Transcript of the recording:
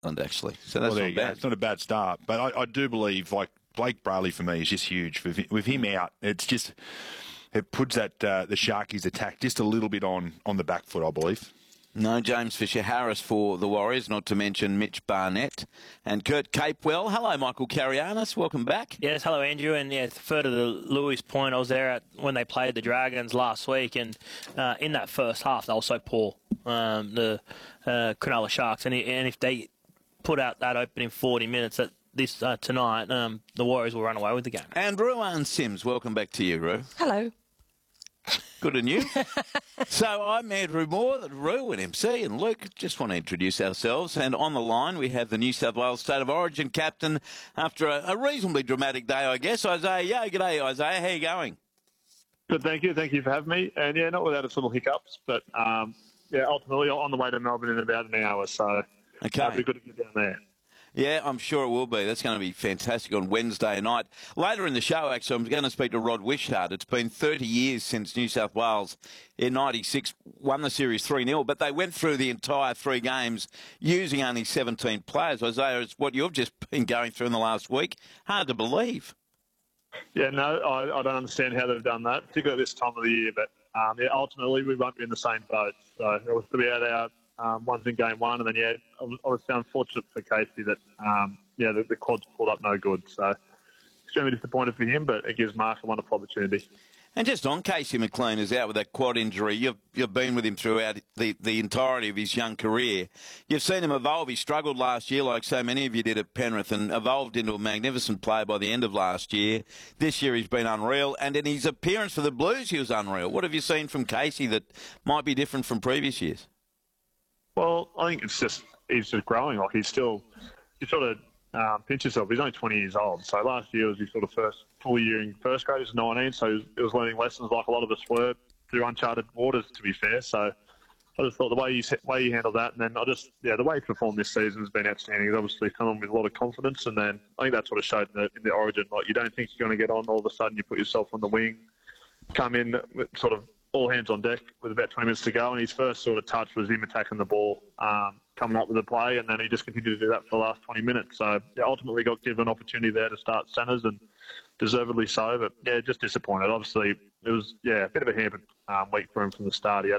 actually. So that's not bad. It's not a bad start. But I do believe, like, Blake Brayley for me is just huge. With him out, it puts that the Sharkies attack just a little bit on the back foot, I believe. No James Fisher-Harris for the Warriors, not to mention Mitch Barnett and Kurt Capewell. Hello, Michael Carianis. Welcome back. Yes, hello, Andrew. And yeah, further to Louis' point, I was there when they played the Dragons last week, and in that first half, they were so poor, the Cronulla Sharks. And if they put out that opening 40 minutes tonight, the Warriors will run away with the game. And Ruan Sims, welcome back to you, Ru. Hello. Good on you. So I'm Andrew Moore, Roo and MC and Luke. Just want to introduce ourselves. And on the line we have the New South Wales State of Origin captain after a reasonably dramatic day, I guess. Isaiah Yeo. G'day, Isaiah. How are you going? Good, thank you. Thank you for having me. And, yeah, not without its little hiccups. But, ultimately on the way to Melbourne in about an hour. So it'll be good to get down there. Yeah, I'm sure it will be. That's going to be fantastic on Wednesday night. Later in the show, actually, I'm going to speak to Rod Wishart. It's been 30 years since New South Wales in 96 won the series 3-0, but they went through the entire 3 games using only 17 players. Isaiah, it's what you've just been going through in the last week. Hard to believe. Yeah, no, I don't understand how they've done that, particularly at this time of the year. But, ultimately, we won't be in the same boat. So it was to be out our ones in game one, and then, I was unfortunate for Casey that, the quads pulled up no good. So extremely disappointed for him, but it gives Mark a wonderful opportunity. And just on Casey McLean is out with that quad injury. You've been with him throughout the entirety of his young career. You've seen him evolve. He struggled last year like so many of you did at Penrith and evolved into a magnificent player by the end of last year. This year he's been unreal. And in his appearance for the Blues, he was unreal. What have you seen from Casey that might be different from previous years? Well, I think he's just growing. Like you sort of pinch yourself. He's only 20 years old. So last year was his sort of first full year in first grade. He was 19, so he was learning lessons like a lot of us were through uncharted waters, to be fair. So I just thought the way he handled that, and then the way he performed this season has been outstanding. He's obviously come on with a lot of confidence, and then I think that's what it showed in the Origin. Like you don't think you're going to get on, all of a sudden you put yourself on the wing, come in with sort of all hands on deck with about 20 minutes to go, and his first sort of touch was him attacking the ball, coming up with the play, and then he just continued to do that for the last 20 minutes. So ultimately got given an opportunity there to start centres, and deservedly so, but just disappointed. Obviously, it was a bit of a hampered week for him from the start. He